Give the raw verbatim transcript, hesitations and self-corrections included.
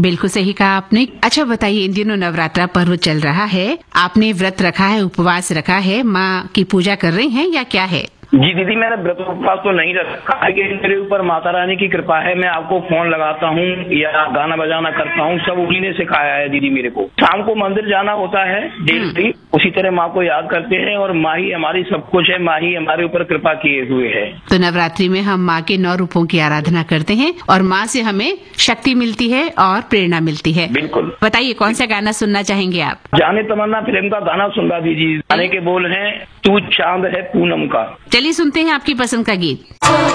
बिल्कुल सही कहा आपने। अच्छा बताइए, इन दिनों नवरात्रा पर्व चल रहा है, आपने व्रत रखा है, उपवास रखा है, माँ की पूजा कर रही हैं या क्या है? जी दीदी, मैंने व्रत उपवास तो नहीं रखा है, लेकिन मेरे ऊपर माता रानी की कृपा है। मैं आपको फोन लगाता हूँ या गाना बजाना करता हूँ, सब उन्हीं ने सिखाया है दीदी मेरे को। शाम को मंदिर जाना होता है डेली, उसी तरह माँ को याद करते हैं और माँ ही हमारी सब कुछ है, माँ ही हमारे ऊपर कृपा किए हुए है। तो नवरात्रि में हम माँ के नौ रूपों की आराधना करते हैं और माँ से हमें शक्ति मिलती है और प्रेरणा मिलती है। बिल्कुल। बताइए कौन सा गाना सुनना चाहेंगे आप? जाने तमन्ना फिल्म का गाना सुनवा दीजिए। गाने के बोल हैं, तू चांद है पूनम का। चलिए सुनते हैं आपकी पसंद का गीत।